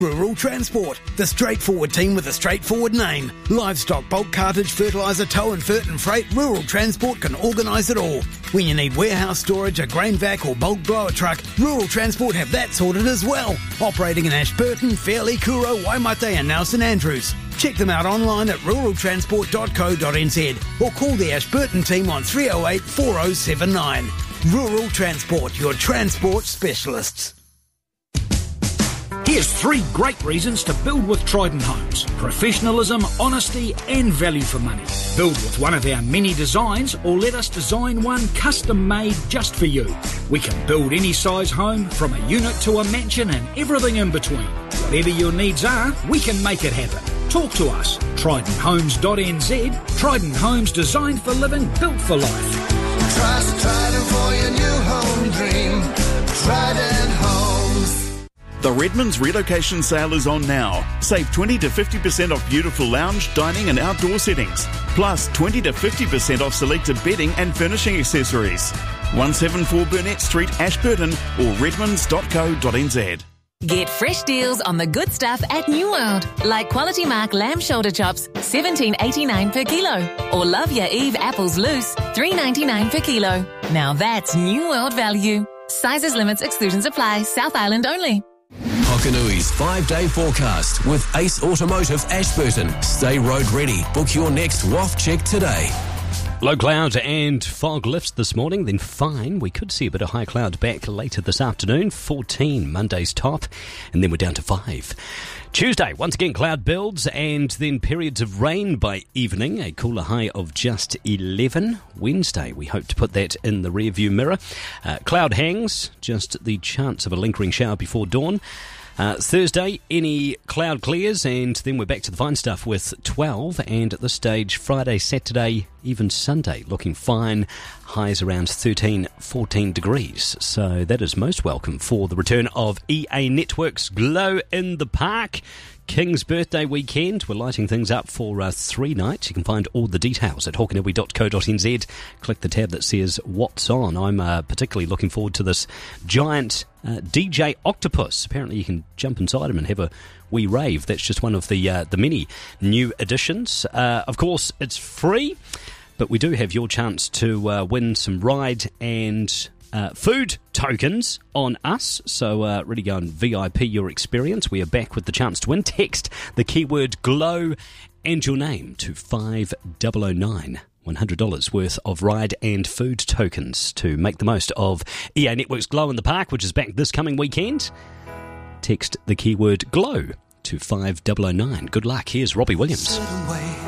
Rural Transport, the straightforward team with a straightforward name. Livestock, bulk cartage, fertiliser, tow and fert and freight, Rural Transport can organise it all. When you need warehouse storage, a grain vac or bulk blower truck, Rural Transport have that sorted as well. Operating in Ashburton, Fairlie, Kuro, Waimate and now St Andrews. Check them out online at ruraltransport.co.nz or call the Ashburton team on 308 4079. Rural Transport, your transport specialists. Here's 3 great reasons to build with Trident Homes. Professionalism, honesty and value for money. Build with one of our many designs or let us design one custom made just for you. We can build any size home from a unit to a mansion and everything in between. Whatever your needs are, we can make it happen. Talk to us. TridentHomes.nz. Trident Homes, designed for living, built for life. Trust Trident for your new home dream. Trident Homes. The Redmond's relocation sale is on now. Save 20 to 50% off beautiful lounge, dining and outdoor settings. Plus 20 to 50% off selected bedding and furnishing accessories. 174 Burnett Street, Ashburton or redmonds.co.nz. Get fresh deals on the good stuff at New World, like Quality Mark lamb shoulder chops, $17.89 per kilo, or Love Ya Eve apples loose, $3.99 per kilo. Now that's New World value. Sizes, limits, exclusions apply. South Island only. Hokanui's 5-day forecast with Ace Automotive Ashburton. Stay road ready. Book your next WAF check today. Low cloud and fog lifts this morning, then fine. We could see a bit of high cloud back later this afternoon. 14, Monday's top, and then we're down to 5. Tuesday, once again, cloud builds and then periods of rain by evening. A cooler high of just 11. Wednesday, we hope to put that in the rearview mirror. Cloud hangs, just the chance of a lingering shower before dawn. Thursday, any cloud clears, and then we're back to the fine stuff with 12. And at this stage, Friday, Saturday, even Sunday, looking fine. Highs around 13, 14 degrees. So that is most welcome for the return of EA Networks Glow in the Park. King's birthday weekend. We're lighting things up for 3 nights. You can find all the details at hawkanawi.co.nz. Click the tab that says What's On. I'm particularly looking forward to this giant DJ Octopus. Apparently you can jump inside him and have a wee rave. That's just one of the many new additions. Of course, it's free, but we do have your chance to win some ride and food tokens on us, so really go and VIP your experience. We are back with the chance to win. Text the keyword GLOW and your name to 5009. $100 worth of ride and food tokens to make the most of EA Networks Glow in the Park, which is back this coming weekend. Text the keyword GLOW to 5009. Good luck. Here's Robbie Williams.